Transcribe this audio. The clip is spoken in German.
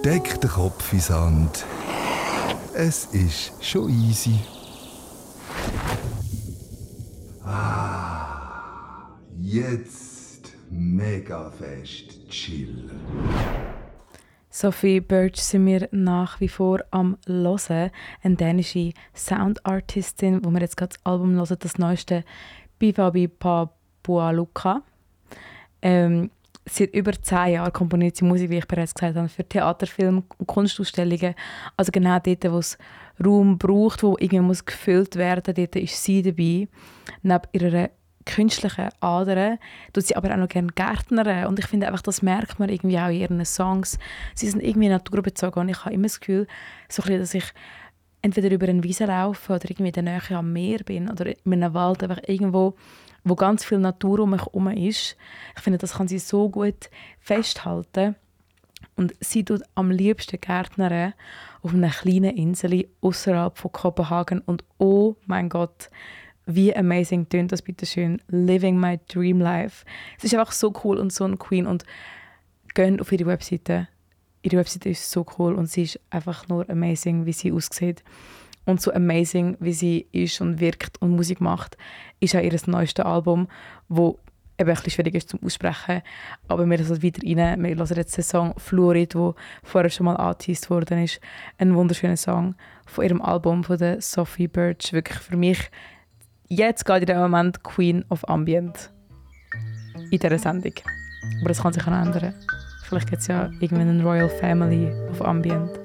Steck den Kopf in den Sand. Es ist schon easy. Jetzt mega fest chillen. Sophie Birch sind wir nach wie vor am Hören. Eine dänische Soundartistin, wo wir jetzt gerade das Album hören, das neueste Bifabi Papualuka. Seit über 10 Jahren komponiert sie Musik, wie ich bereits gesagt habe, für Theater, Film und Kunstausstellungen. Also genau dort, wo es Raum braucht, wo irgendwie muss gefüllt werden, dort ist sie dabei. Neben ihrer künstlichen Adern tut sie aber auch noch gerne Gärtnern. Und ich finde einfach, das merkt man irgendwie auch in ihren Songs. Sie sind irgendwie naturbezogen und ich habe immer das Gefühl, so ein bisschen, dass ich entweder über eine Wiese laufe oder irgendwie in der Nähe am Meer bin oder in einem Wald, einfach irgendwo, wo ganz viel Natur um mich herum ist. Ich finde, das kann sie so gut festhalten. Und sie tut am liebsten Gärtnern auf einer kleinen Insel außerhalb von Kopenhagen. Und oh mein Gott, wie amazing tönt das bitte schön. Living my dream life. Es ist einfach so cool und so eine Queen. Und geht auf ihre Webseite. Ihre Webseite ist so cool und sie ist einfach nur amazing, wie sie aussieht. Und so amazing, wie sie ist und wirkt und Musik macht, ist auch ihr neuestes Album, wo eben ein bisschen schwierig ist zum Aussprechen. Aber wir lassen weiter rein. Wir hören jetzt den Song «Fluorid», der vorher schon mal angeteased worden ist. Ein wunderschöner Song von ihrem Album, von der Sophie Birch. Wirklich für mich jetzt gerade in dem Moment Queen of Ambient in dieser Sendung. Aber das kann sich auch noch ändern. Vielleicht gibt es ja irgendwann eine Royal Family of Ambient.